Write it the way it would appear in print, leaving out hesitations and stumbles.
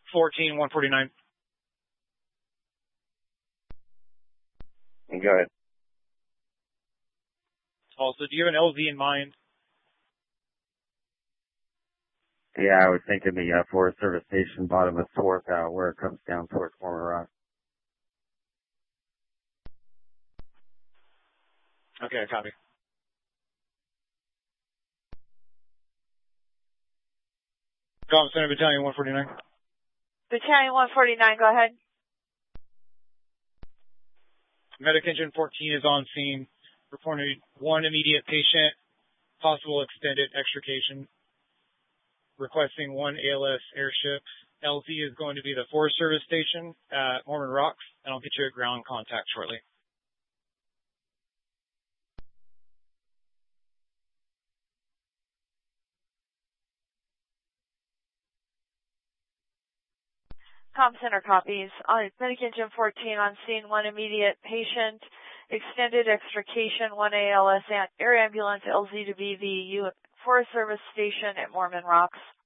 14-149. Go ahead. Also, do you have an LZ in mind? Yeah, I was thinking the Forest Service Station, bottom of 4th, where it comes down towards Mormon Rock. Okay, copy. Golf Center Battalion 149. Battalion 149, go ahead. Medic Engine 14 is on scene. Reporting one immediate patient, possible extended extrication. Requesting one ALS airship. LZ is going to be the Forest Service Station at Mormon Rocks, and I'll get you a ground contact shortly. Comm Center copies. Medic Engine 14 on scene, one immediate patient, extended extrication, one ALS air ambulance, LZ to be the Forest Service Station at Mormon Rocks.